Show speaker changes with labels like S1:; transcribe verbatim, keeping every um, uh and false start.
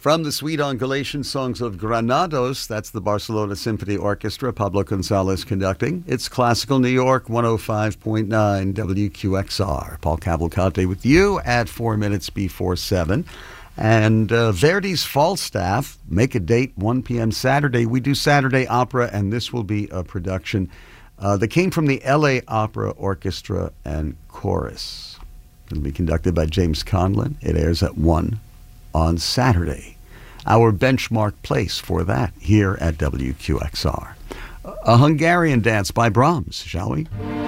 S1: From the Suite on Galatian Songs of Granados, that's the Barcelona Symphony Orchestra, Pablo Gonzalez conducting. It's Classical New York, one oh five point nine W Q X R. Paul Cavalcante with you at four minutes before seven. And uh, Verdi's Falstaff, make a date, one p.m. Saturday. We do Saturday opera, and this will be a production uh, that came from the L A Opera Orchestra and Chorus. It'll be conducted by James Conlon. It airs at one on Saturday. Our benchmark place for that here at W Q X R. A Hungarian dance by Brahms, shall we?